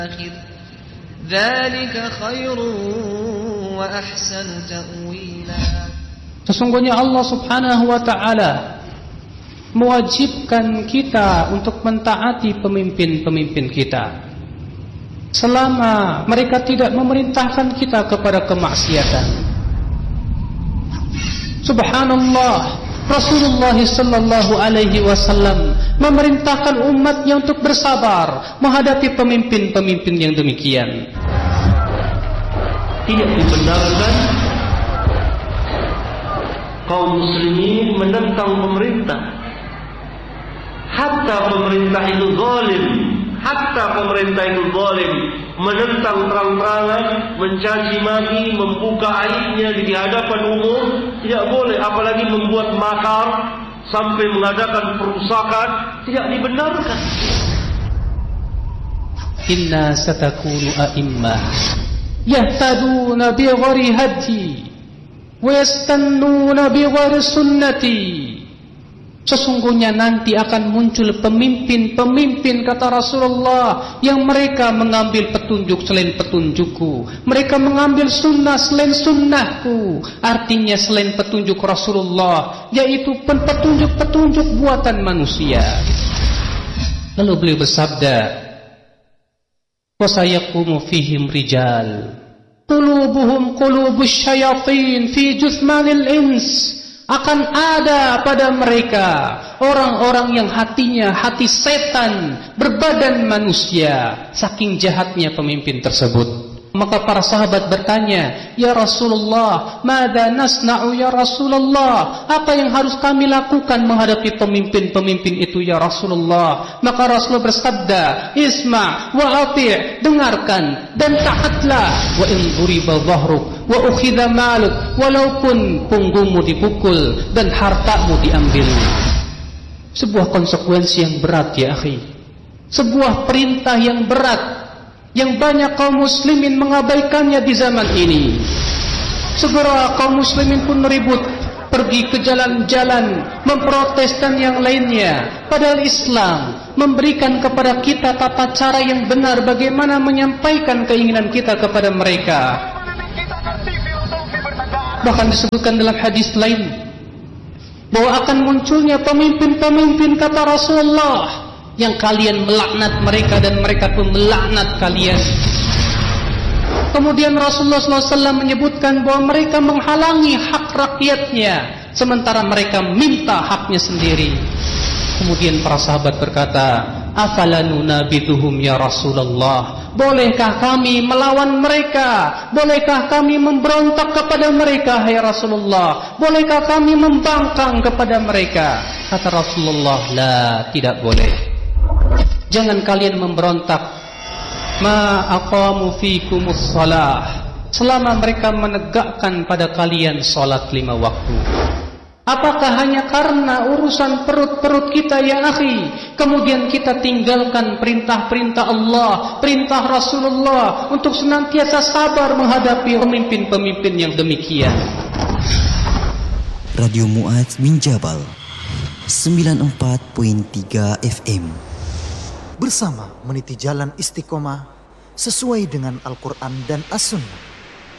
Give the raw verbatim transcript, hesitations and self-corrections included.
Dzalika khairun wa ahsanu ta'wila. Sesungguhnya Allah Subhanahu wa taala mewajibkan kita untuk mentaati pemimpin-pemimpin kita selama mereka tidak memerintahkan kita kepada kemaksiatan. Subhanallah, Rasulullah sallallahu alaihi wasallam memerintahkan umatnya untuk bersabar menghadapi pemimpin-pemimpin yang demikian. Tidak dibenarkan kaum muslimin menentang pemerintah, hatta pemerintah itu zalim, hatta pemerintah itu zalim, menentang terang-terangan, mencaci maki, membuka aibnya di hadapan umum, tidak boleh, apalagi membuat makar sampai mengadakan perusakan, tidak dibenarkan. Inna satakunu a'immah yahtaduna bi ghairi hadi wa yastannuna bi ghairi sunnati. Sesungguhnya nanti akan muncul pemimpin-pemimpin, kata Rasulullah, yang mereka mengambil petunjuk selain petunjukku, mereka mengambil sunnah selain sunnahku. Artinya selain petunjuk Rasulullah, yaitu petunjuk-petunjuk buatan manusia. Lalu beliau bersabda, wa sayaqumu fihim rijal qulubuhum qulubus syayatin fi juthmanil ins. Akan ada pada mereka orang-orang yang hatinya hati setan berbadan manusia, saking jahatnya pemimpin tersebut. Maka para sahabat bertanya, ya Rasulullah, mada nasna'u ya Rasulullah, apa yang harus kami lakukan menghadapi pemimpin-pemimpin itu ya Rasulullah? Maka Rasulullah bersabda, isma' wa ati', dengarkan dan taatlah. Wa in duriba dhahruk wa ukhidha maluk, walaupun punggungmu dipukul dan hartamu diambil. Sebuah konsekuensi yang berat ya akhi, sebuah perintah yang berat yang banyak kaum muslimin mengabaikannya di zaman ini. Segera kaum muslimin pun meribut, pergi ke jalan-jalan, memprotes dan yang lainnya. Padahal Islam memberikan kepada kita tata cara yang benar bagaimana menyampaikan keinginan kita kepada mereka. Bahkan disebutkan dalam hadis lain bahwa akan munculnya pemimpin-pemimpin, kata Rasulullah, yang kalian melaknat mereka dan mereka pun melaknat kalian. Kemudian Rasulullah shallallahu alaihi wasallam menyebutkan bahwa mereka menghalangi hak rakyatnya sementara mereka minta haknya sendiri. Kemudian para sahabat berkata, afalanu nabiduhum ya Rasulullah, bolehkah kami melawan mereka? Bolehkah kami memberontak kepada mereka hai Rasulullah? Bolehkah kami membangkang kepada mereka? Kata Rasulullah, la, tidak boleh. Jangan kalian memberontak. Ma aqamu fikumus shalah, selama mereka menegakkan pada kalian salat lima waktu. Apakah hanya karena urusan perut-perut kita ya akhi, kemudian kita tinggalkan perintah-perintah Allah, perintah Rasulullah untuk senantiasa sabar menghadapi pemimpin-pemimpin yang demikian? Radio Mu'adz bin Jabal sembilan puluh empat koma tiga F M, bersama meniti jalan istiqomah sesuai dengan Al-Quran dan As-Sunnah.